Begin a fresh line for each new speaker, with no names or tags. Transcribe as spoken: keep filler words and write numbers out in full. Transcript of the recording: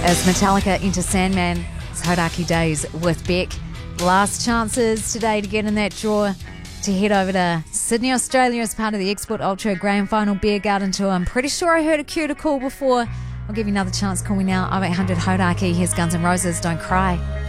As Metallica enter Sandman, it's Hodaki Days with Beck. Last chances today to get in that draw to head over to Sydney, Australia as part of the Export Ultra Grand Final Beer Garden Tour. I'm pretty sure I heard a cue to call before. I'll give you another chance. Call me now, oh eight hundred Hodaki. Here's Guns N' Roses, Don't Cry.